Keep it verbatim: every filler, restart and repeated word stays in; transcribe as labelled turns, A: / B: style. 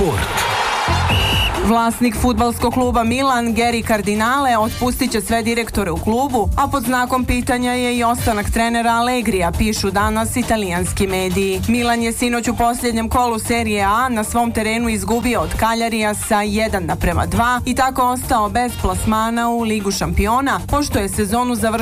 A: Sport.
B: Vlasnik fudbalskog kluba Milan, Geri Cardinale, otpustit će sve direktore u klubu, a pod znakom pitanja je i ostanak trenera Allegrija, pišu danas italijanski mediji. Milan je sinoć u posljednjem kolu serije A na svom terenu izgubio od Kaljarija sa jedan naprema dva i tako ostao bez plasmana u Ligu šampiona, pošto je sezonu završio